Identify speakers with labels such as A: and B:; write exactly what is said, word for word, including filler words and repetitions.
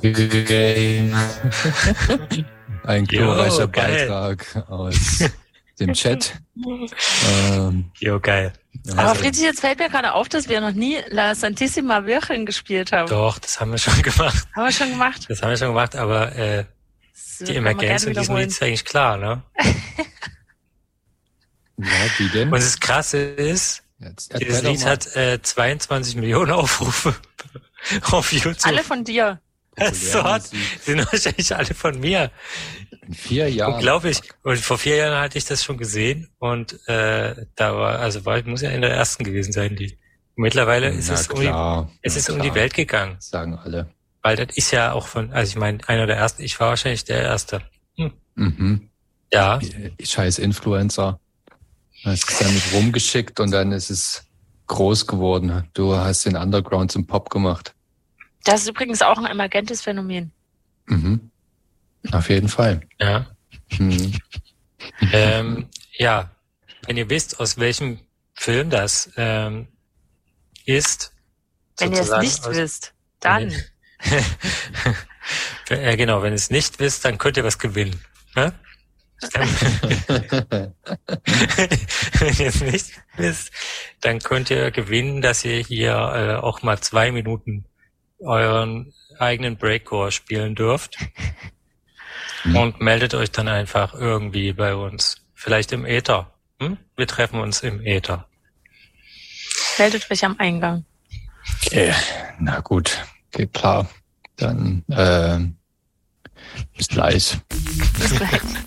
A: Game. Ein glorreicher Beitrag aus dem Chat.
B: Ähm, jo, geil.
C: Also, aber Friedrich, jetzt fällt mir gerade auf, dass wir noch nie La Santissima Virgen gespielt haben.
B: Doch, das haben wir schon gemacht.
C: Haben wir schon gemacht?
B: Das haben wir schon gemacht, aber äh, so, die Emergenz in diesem Lied ist eigentlich klar, ne?
A: Ja, wie denn?
B: Und das Krasse ist, jetzt, dieses Lied hat äh, zweiundzwanzig Millionen Aufrufe auf YouTube.
C: Alle von dir.
B: So hat, sind wahrscheinlich alle von mir.
A: In vier Jahren.
B: Unglaublich. Und vor vier Jahren hatte ich das schon gesehen und äh, da war, also war, muss ja in der ersten gewesen sein, die. Mittlerweile ist
A: Na
B: es,
A: klar,
B: um, die, es ist
A: klar.
B: um die Welt gegangen.
A: Sagen alle.
B: Weil das ist ja auch von, also ich meine, einer der ersten, ich war wahrscheinlich der Erste. Hm.
A: Mhm.
B: Ja.
A: Scheiß Influencer. Hast es damit rumgeschickt und dann ist es groß geworden. Du hast den Underground zum Pop gemacht.
C: Das ist übrigens auch ein emergentes Phänomen.
A: Mhm. Auf jeden Fall.
B: Ja.
A: Mhm.
B: ähm, ja. Wenn ihr wisst, aus welchem Film das ähm, ist.
C: Wenn ihr es nicht aus, wisst, dann.
B: Ja, genau, wenn ihr es nicht wisst, dann könnt ihr was gewinnen. Ne? Wenn ihr es nicht wisst, dann könnt ihr gewinnen, dass ihr hier äh, auch mal zwei Minuten euren eigenen Breakcore spielen dürft. Mhm. Und meldet euch dann einfach irgendwie bei uns. Vielleicht im Äther. Hm? Wir treffen uns im Äther.
C: Meldet euch am Eingang.
A: Okay, na gut. Okay, klar. Dann äh, bis gleich.
C: Bis gleich.